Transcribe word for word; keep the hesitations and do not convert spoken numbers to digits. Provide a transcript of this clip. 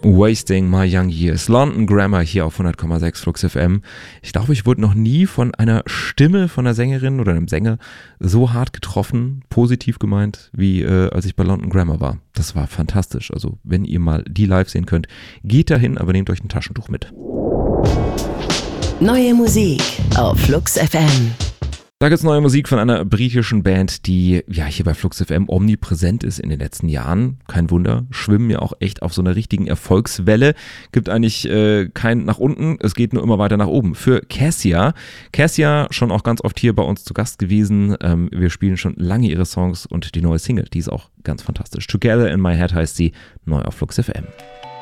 Wasting My Young Years. London Grammar hier auf hundert Komma sechs Flux F M. Ich glaube, ich wurde noch nie von einer Stimme von einer Sängerin oder einem Sänger so hart getroffen, positiv gemeint, wie äh, als ich bei London Grammar war. Das war fantastisch. Also wenn ihr mal die live sehen könnt, geht dahin, aber nehmt euch ein Taschentuch mit. Neue Musik auf Flux F M. Da gibt es neue Musik von einer britischen Band, die ja hier bei Flux F M omnipräsent ist in den letzten Jahren. Kein Wunder, schwimmen ja auch echt auf so einer richtigen Erfolgswelle. Gibt eigentlich äh, kein nach unten, es geht nur immer weiter nach oben. Für Cassia. Cassia schon auch ganz oft hier bei uns zu Gast gewesen. Ähm, wir spielen schon lange ihre Songs und die neue Single, die ist auch ganz fantastisch. Together in My Head heißt sie, neu auf Flux F M.